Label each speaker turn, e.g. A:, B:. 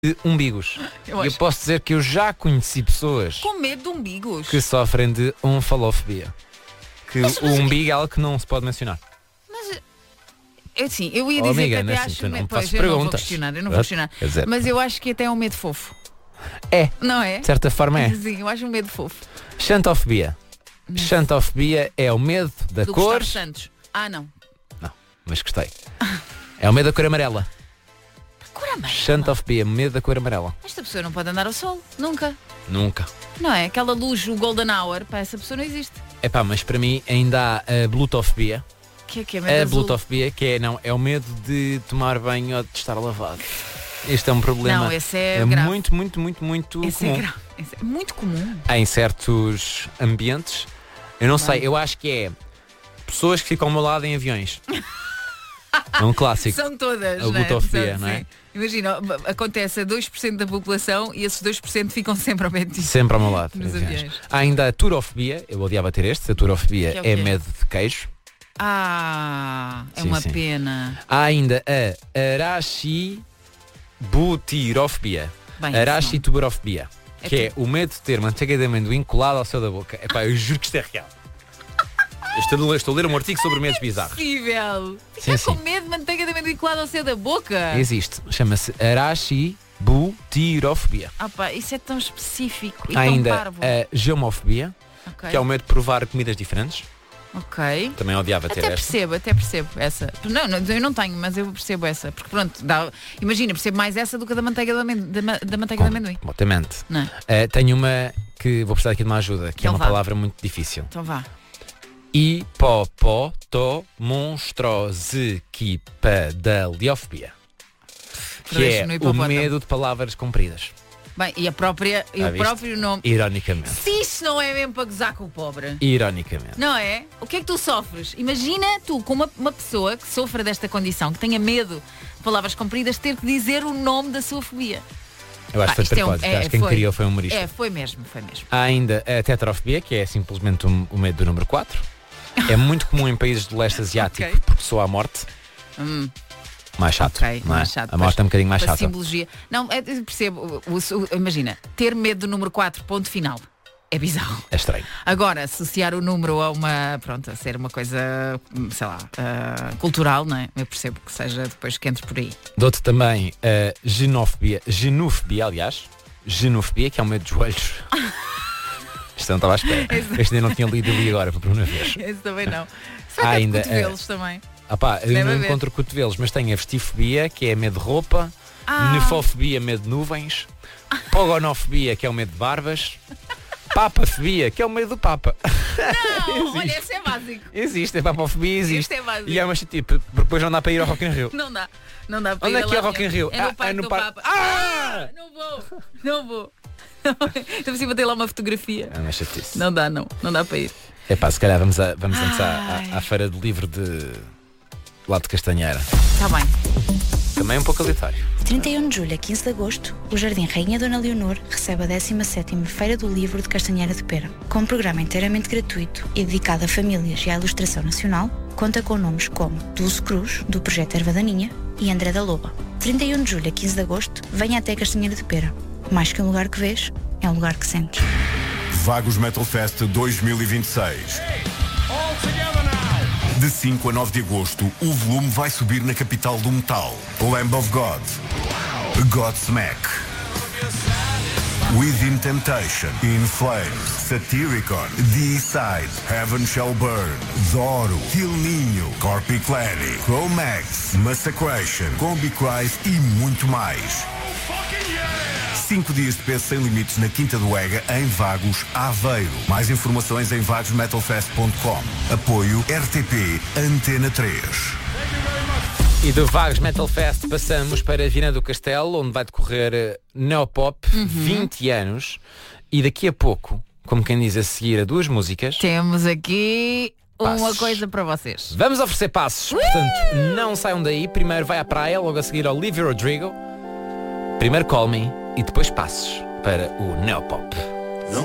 A: de umbigos.
B: Eu
A: Eu posso dizer que eu já conheci pessoas
B: Com medo de umbigos.
A: que sofrem de onfalofobia. Que
B: Mas-
A: o umbigo é algo que não se pode mencionar.
B: Assim, eu ia
A: Oh,
B: dizer
A: amiga,
B: que
A: não é
B: até
A: assim,
B: acho...
A: tu não me
B: Pois,
A: faças
B: eu não vou
A: perguntas.
B: questionar, eu não vou questionar.
A: Quer dizer,
B: Mas eu acho que até é um medo fofo.
A: é,
B: Não é?
A: de certa forma é.
B: Sim, eu acho um medo fofo.
A: Xantofobia. Xantofobia é o medo da
B: Do
A: cor.
B: Gustavo Santos. Ah, não.
A: Não, mas gostei. É o medo da cor amarela.
B: Cor amarela.
A: Xantofobia, medo da cor amarela.
B: Esta pessoa não pode andar ao sol. Nunca.
A: Nunca.
B: Não é? Aquela luz, o golden hour, para essa pessoa não existe.
A: Epá, mas para mim ainda há a blutofobia.
B: Que é medo
A: A
B: azul.
A: blutofobia, que é o medo de tomar banho ou de estar lavado. Este é um problema.
B: Não, esse é grave.
A: muito, muito, muito, muito
B: Esse
A: comum.
B: é grave. Esse é muito comum.
A: Em certos ambientes. Eu não sei, eu acho que é pessoas que ficam ao meu lado em aviões. É um clássico.
B: São todas,
A: A
B: não é?
A: glutofobia,
B: São-
A: não é?
B: sim. Imagina, acontece a 2% da população e esses 2% ficam sempre ao medo disso.
A: Sempre ao meu lado.
B: Nos
A: em aviões.
B: aviões.
A: Há ainda a turofobia. Eu odiava ter este. A turofobia
B: Que é o
A: é
B: quê?
A: medo de queijo.
B: Ah, é
A: Sim,
B: uma
A: sim.
B: pena.
A: Há ainda a arachibutirofobia.
B: Bem,
A: Arachituberofobia.
B: É
A: Que é o medo de ter manteiga de amendoim colada ao céu da boca. Epá, eu juro que isto é real. Eu estou a ler um artigo sobre medos bizarros.
B: Possível. Ficar
A: Sim,
B: com
A: sim.
B: medo de manteiga de amendoim colada ao céu da boca.
A: Existe. Chama-se arachibutirofobia.
B: Ah pá, isso é tão específico e
A: Há
B: tão
A: ainda
B: parvo.
A: a geomofobia,
B: Ok.
A: que é o medo de provar comidas diferentes.
B: Ok.
A: Também odiava ter
B: Até
A: esta.
B: percebo essa. Não, eu não tenho, mas eu percebo essa. Porque pronto, imagina, percebo mais essa do que a da manteiga da manteiga de amendoim.
A: Completamente.
B: Não é?
A: Tenho uma que vou precisar aqui de uma ajuda, que
B: Então
A: é uma
B: vá.
A: palavra muito difícil.
B: Então vá.
A: Hipopotomonstrosiquipadaliofobia. Que
B: Deixa
A: é
B: no
A: o
B: hipopótamo.
A: medo de palavras compridas.
B: Bem, e o
A: viste?
B: próprio nome.
A: Ironicamente.
B: Se isso não é mesmo para gozar com o pobre.
A: Ironicamente.
B: Não é? O que é que tu sofres? Imagina tu, com uma pessoa que sofra desta condição, que tenha medo de palavras compridas, ter que dizer o nome da sua fobia.
A: Eu acho que foi de
B: isto é
A: propósito. Acho que quem criou foi um humorista.
B: É, foi mesmo.
A: Há ainda a tetrofobia, que é simplesmente o medo do número 4. É muito comum em países do leste asiático,
B: Ok.
A: porque soa a morte. Mais chato.
B: Ok,
A: não é?
B: mais chato.
A: A morte é um bocadinho mais
B: Para
A: chata.
B: simbologia. Não, eu percebo. Imagina, ter medo do número 4, ponto final. É bizarro.
A: É estranho.
B: Agora, associar o número a a ser uma coisa, sei lá, cultural, não é? Eu percebo que seja depois que entre por aí.
A: Dou-te também a genofobia, aliás. Genofobia, que é o medo dos joelhos. Isto não estava à espera. Este ainda não tinha lido ali agora, pela primeira vez.
B: Esse também não. Será que
A: ainda,
B: é de cotovelos também?
A: Eu
B: Deve
A: não
B: haver.
A: encontro cotovelos, mas tenho a vestifobia, que é medo de roupa. Nefofobia, medo de nuvens. Pogonofobia, que é o medo de barbas. Papafobia, que é o medo do Papa.
B: Não, olha, esse é básico.
A: Existe, a papafobia existe.
B: Este é básico.
A: E é uma tipo, porque depois não dá para ir ao Rock in Rio.
B: Não dá para
A: Onde
B: ir
A: é que é
B: lá
A: Rock in
B: nenhum.
A: Rio?
B: É no Parque
A: no
B: do
A: Parque-
B: Papa.
A: Ah!
B: Não vou. Estou preciso ter lá uma fotografia.
A: É uma chatice.
B: Não dá para ir.
A: Se calhar vamos antes
B: Ai.
A: à feira do livro de lá de Castanheira.
B: Está bem.
A: Também um pouco aleatório.
C: 31 de julho a 15 de agosto, o Jardim Rainha Dona Leonor recebe a 17ª Feira do Livro de Castanheira de Pera. Com um programa inteiramente gratuito e dedicado a famílias e à ilustração nacional, conta com nomes como Dulce Cruz, do Projeto Erva Daninha, e André da Loba. 31 de julho a 15 de agosto, venha até Castanheira de Pera. Mais que um lugar que vês, é um lugar que sentes.
D: Vagos Metal Fest 2026. De 5 a 9 de agosto, o volume vai subir na capital do metal. Lamb of God, Godsmack, Within Temptation, In Flames, Satyricon, D-Side, Heaven Shall Burn, Zoro, Kill Ninho, Corpiclani, Chromax, Massacration, Combi Christ e muito mais. 5 dias de peso sem limites na Quinta do Ega, em Vagos, Aveiro. Mais informações em vagosmetalfest.com. Apoio RTP Antena 3.
A: E do Vagos Metal Fest passamos para Viana do Castelo, onde vai decorrer Neopop, 20 anos. E daqui a pouco, como quem diz a seguir a duas músicas,
B: Temos aqui uma
A: Passos.
B: coisa para vocês.
A: vamos oferecer passos. Portanto, não saiam daí. Primeiro vai à praia, logo a seguir ao Olivia Rodrigo. Primeiro Call Me e depois passos para o Neopop.